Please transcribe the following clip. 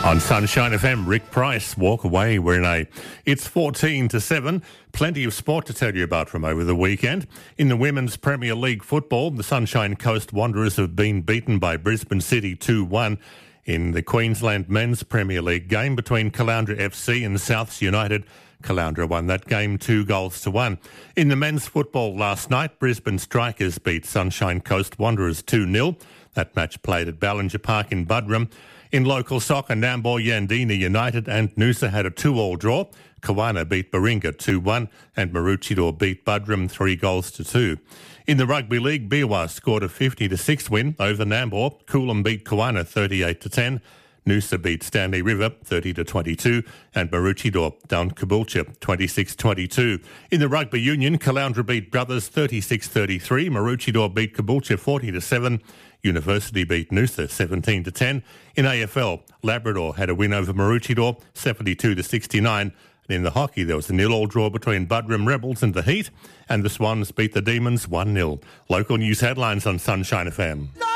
On Sunshine FM, Rick Price, Walk Away, we're in A. It's 14-7. Plenty of sport to tell you about from over the weekend. In the Women's Premier League football, the Sunshine Coast Wanderers have been beaten by Brisbane City 2-1 in the Queensland Men's Premier League game between Caloundra FC and Souths United. Caloundra won that game 2-1. In the men's football last night, Brisbane Strikers beat Sunshine Coast Wanderers 2-0. That match played at Ballinger Park in Buderim. In local soccer, Nambour Yandina United and Noosa had a 2-2 draw. Kawana beat Baringa 2-1 and Maroochydore beat Buderim 3-2. In the rugby league, Biwa scored a 50-6 win over Nambour. Coolum beat Kawana 38-10. Noosa beat Stanley River 30-22 and Maroochydore down Caboolture 26-22. In the rugby union, Caloundra beat Brothers 36-33. Maroochydore beat Caboolture 40-7. University beat Noosa 17-10. In AFL, Labrador had a win over Maroochydore 72-69. And in the hockey, there was a 0-0 draw between Buderim Rebels and the Heat, and the Swans beat the Demons 1-0. Local news headlines on Sunshine FM.